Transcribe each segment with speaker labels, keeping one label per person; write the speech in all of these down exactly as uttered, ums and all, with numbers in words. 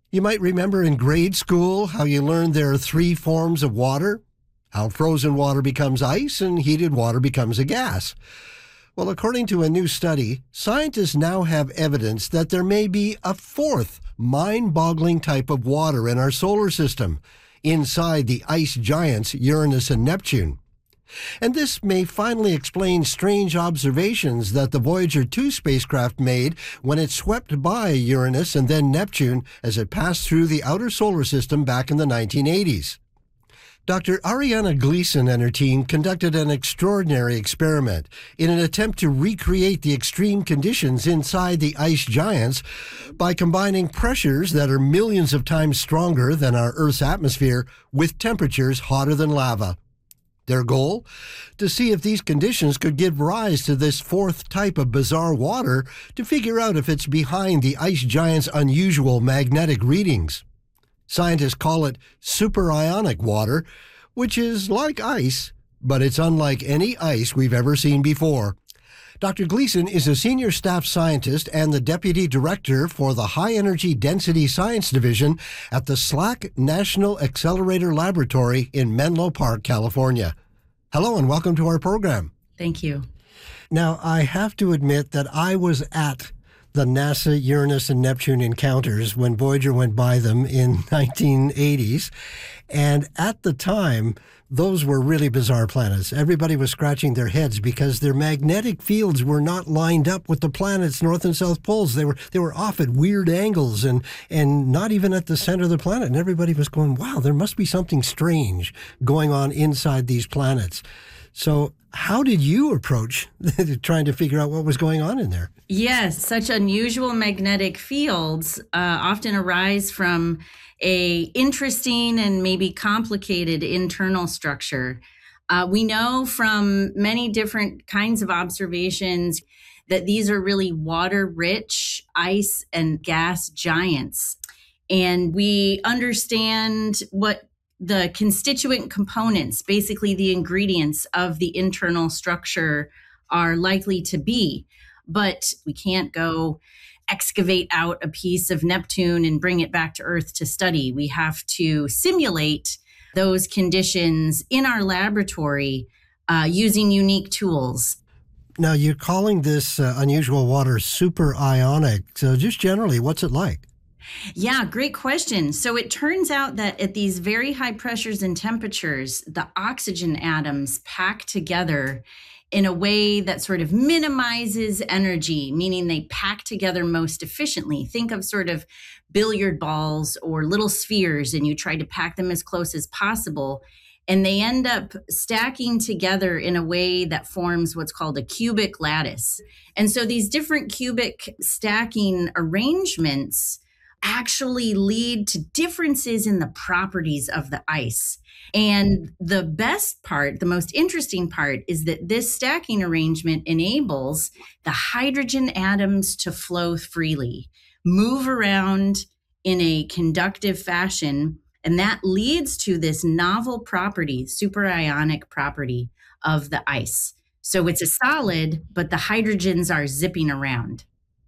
Speaker 1: You might remember in grade school how you learned there are three forms of water, how frozen water becomes ice and heated water becomes a gas. Well, according to a new study, scientists now have evidence that there may be a fourth mind-boggling type of water in our solar system, inside the ice giants Uranus and Neptune. And this may finally explain strange observations that the Voyager two spacecraft made when it swept by Uranus and then Neptune as it passed through the outer solar system back in the nineteen eighties. Doctor Ariana Gleason and her team conducted an extraordinary experiment in an attempt to recreate the extreme conditions inside the ice giants by combining pressures that are millions of times stronger than our Earth's atmosphere with temperatures hotter than lava. Their goal? To see if these conditions could give rise to this fourth type of bizarre water to figure out if it's behind the ice giant's unusual magnetic readings. Scientists call it superionic water, which is like ice, but it's unlike any ice we've ever seen before. Doctor Gleason is a senior staff scientist and the deputy director for the High Energy Density Science Division at the SLAC National Accelerator Laboratory in Menlo Park, California. Hello and welcome to our program.
Speaker 2: Thank you.
Speaker 1: Now, I have to admit that I was at the NASA Uranus and Neptune encounters when Voyager went by them in nineteen eighties. And at the time, those were really bizarre planets. Everybody was scratching their heads because their magnetic fields were not lined up with the planet's north and south poles. They were they were off at weird angles and, and not even at the center of the planet. And everybody was going, wow, there must be something strange going on inside these planets. So how did you approach trying to figure out what was going on in there?
Speaker 2: Yes, such unusual magnetic fields uh, often arise from a interesting and maybe complicated internal structure. Uh, we know from many different kinds of observations that these are really water-rich ice and gas giants. And we understand what the constituent components, basically the ingredients of the internal structure, are likely to be. But we can't go excavate out a piece of Neptune and bring it back to Earth to study. We have to simulate those conditions in our laboratory uh, using unique tools.
Speaker 1: Now, you're calling this uh, unusual water superionic. So just generally, what's it like?
Speaker 2: Yeah, great question. So it turns out that at these very high pressures and temperatures, the oxygen atoms pack together in a way that sort of minimizes energy, meaning they pack together most efficiently. Think of sort of billiard balls or little spheres, and you try to pack them as close as possible. And they end up stacking together in a way that forms what's called a cubic lattice. And so these different cubic stacking arrangements actually lead to differences in the properties of the ice. And the best part, the most interesting part, is that this stacking arrangement enables the hydrogen atoms to flow freely, move around in a conductive fashion, and that leads to this novel property, superionic property of the ice. So it's a solid, but the hydrogens are zipping around.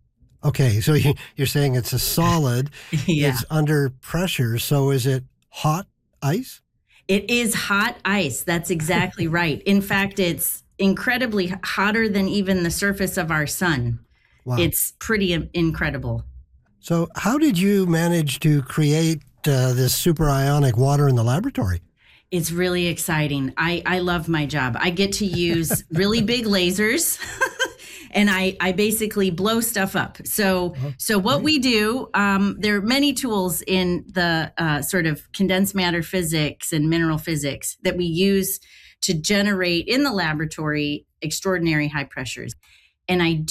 Speaker 1: Okay, so you're saying it's a solid,
Speaker 2: Yeah.
Speaker 1: It's under pressure, so is it hot ice?
Speaker 2: It is hot ice. That's exactly right. In fact, it's incredibly hotter than even the surface of our sun.
Speaker 1: Wow.
Speaker 2: It's pretty incredible.
Speaker 1: So how did you manage to create uh, this superionic water in the laboratory?
Speaker 2: It's really exciting. I, I love my job. I get to use really big lasers. And I, I basically blow stuff up. So oh, so what great. we do, um, there are many tools in the uh, sort of condensed matter physics and mineral physics that we use to generate in the laboratory extraordinary high pressures. And I